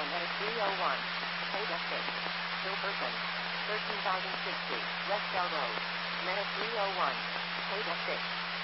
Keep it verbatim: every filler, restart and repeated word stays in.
one at three oh one. Meta six. Hilberton. thirteen thousand sixty. West Bell Road. Meta three oh one. Meta six.